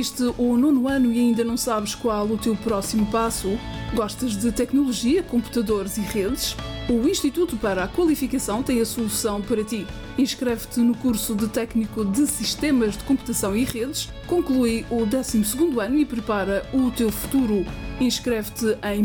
Concluíste o 9º ano e ainda não sabes qual o teu próximo passo? Gostas de tecnologia, computadores e redes? O Instituto para a Qualificação tem a solução para ti. Inscreve-te no curso de Técnico de Sistemas de Computação e Redes, conclui o 12º ano e prepara o teu futuro. Inscreve-te em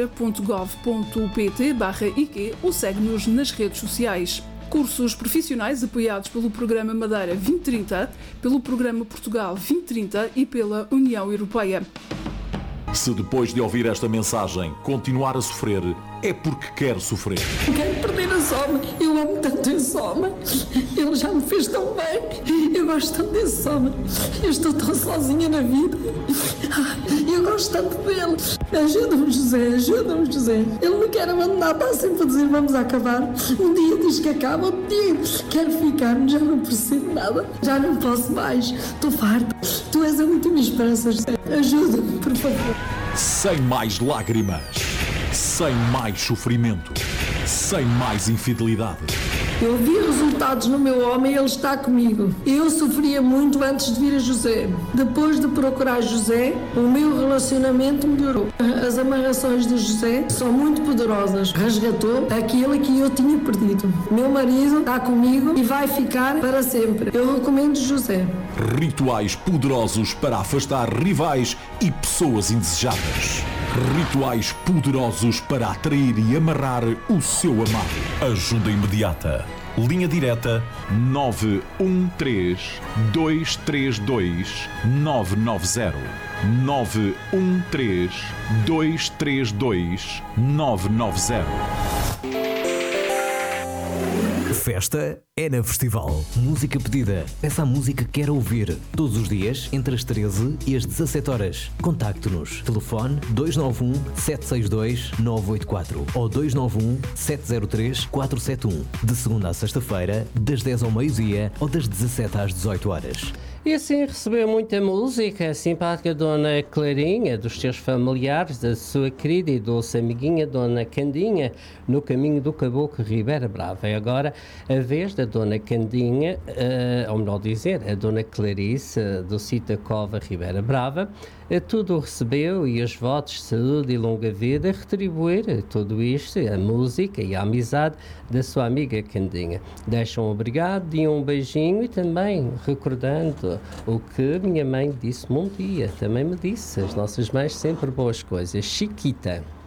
madeira.gov.pt/IQ ou segue-nos nas redes sociais. Cursos profissionais apoiados pelo Programa Madeira 2030, pelo Programa Portugal 2030 e pela União Europeia. Se depois de ouvir esta mensagem continuar a sofrer, é porque quer sofrer. Quero perder esse homem. Eu amo tanto esse homem. Ele já me fez tão bem. Eu gosto tanto desse homem. Eu estou tão sozinha na vida. Eu gosto tanto dele. Ajuda-me, José. Ajuda-me, José. Ele me quer abandonar. Está sempre a dizer vamos acabar. Um dia diz que acaba, outro dia quero ficar. Já não percebo nada. Já não posso mais. Estou farta. Tu és a última esperança, José. Ajuda-me, por favor. Sem mais lágrimas, sem mais sofrimento, sem mais infidelidade. Eu vi resultados no meu homem e ele está comigo. Eu sofria muito antes de vir a José. Depois de procurar José, o meu relacionamento melhorou. As amarrações de José são muito poderosas. Resgatou aquilo que eu tinha perdido. Meu marido está comigo e vai ficar para sempre. Eu recomendo José. Rituais poderosos para afastar rivais e pessoas indesejadas. Rituais poderosos para atrair e amarrar o seu amado. Ajuda imediata. Linha direta 913 232 990. 913 232 990. Festa é na Festival. Música pedida. Peça a música que quer ouvir. Todos os dias, entre as 13 e as 17 horas. Contacte-nos. Telefone 291 762 984 ou 291 703 471. De segunda a sexta-feira, das 10 ao meio-dia ou das 17 às 18 horas. E assim recebeu muita música, a simpática Dona Clarinha, dos seus familiares, da sua querida e doce amiguinha Dona Candinha, no caminho do Caboclo Ribeira Brava. E agora a vez da Dona Candinha, ou melhor dizer, a Dona Clarice, do Cita Cova Ribeira Brava, tudo recebeu e os votos de saúde e longa vida retribuir tudo isto, a música e a amizade da sua amiga Candinha. Deixam um obrigado e um beijinho e também recordando o que minha mãe disse-me um dia, também me disse, as nossas mães sempre boas coisas. Chiquita.